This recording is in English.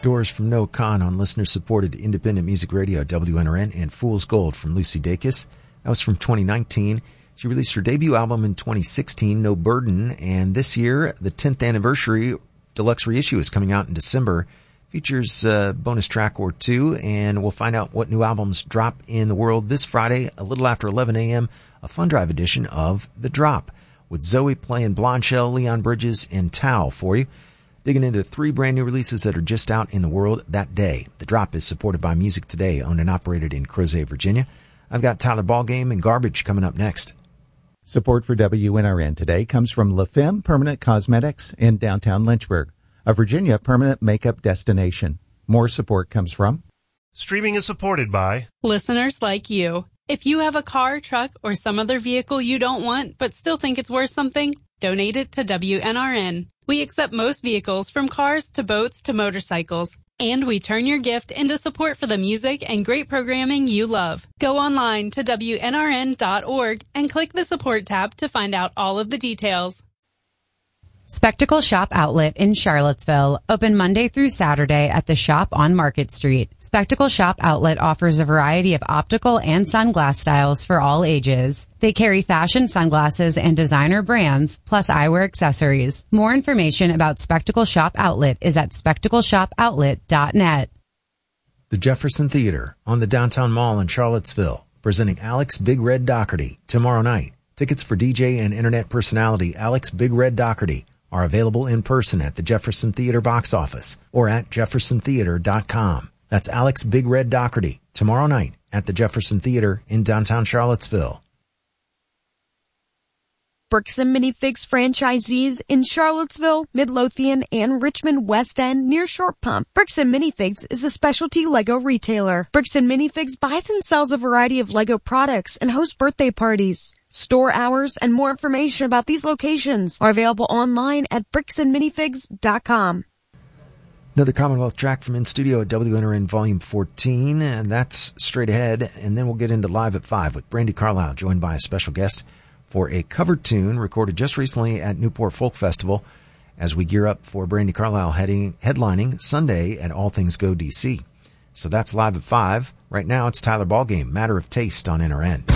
Doors from No Con on listener-supported independent music radio, WNRN, and Fool's Gold from Lucy Dacus. That was from 2019. She released her debut album in 2016, No Burden, and this year, the 10th anniversary deluxe reissue is coming out in December. Features a bonus track or two, and we'll find out what new albums drop in the world this Friday, a little after 11 a.m., a fun drive edition of The Drop, with Zoe playing Blondshell, Leon Bridges, and Tao for you. Digging into 3 brand new releases that are just out in the world that day. The Drop is supported by Music Today, owned and operated in Crozet, Virginia. I've got Tyler Ballgame and Garbage coming up next. Support for WNRN today comes from La Femme Permanent Cosmetics in downtown Lynchburg, a Virginia permanent makeup destination. More support comes from... Streaming is supported by... listeners like you. If you have a car, truck, or some other vehicle you don't want but still think it's worth something, donate it to WNRN. We accept most vehicles, from cars to boats to motorcycles. And we turn your gift into support for the music and great programming you love. Go online to WNRN.org and click the support tab to find out all of the details. Spectacle Shop Outlet in Charlottesville, open Monday through Saturday at the shop on Market Street. Spectacle Shop Outlet offers a variety of optical and sunglass styles for all ages. They carry fashion sunglasses and designer brands, plus eyewear accessories. More information about Spectacle Shop Outlet is at spectacleshopoutlet.net. The Jefferson Theater on the Downtown Mall in Charlottesville, presenting Alex Big Red Doherty tomorrow night. Tickets for DJ and internet personality Alex Big Red Doherty are available in person at the Jefferson Theater box office or at jeffersontheater.com. That's Alex Big Red Doherty tomorrow night at the Jefferson Theater in downtown Charlottesville. Bricks and Minifigs franchisees in Charlottesville, Midlothian, and Richmond West End near Short Pump. Bricks and Minifigs is a specialty Lego retailer. Bricks and Minifigs buys and sells a variety of Lego products and hosts birthday parties. Store hours and more information about these locations are available online at bricksandminifigs.com. Another Commonwealth track from In Studio at WNRN Volume 14, and that's straight ahead. And then we'll get into Live at 5 with Brandi Carlile, joined by a special guest for a cover tune recorded just recently at Newport Folk Festival as we gear up for Brandi Carlile headlining Sunday at All Things Go DC. So that's Live at 5. Right now it's Tyler Ballgame, Matter of Taste on NRN.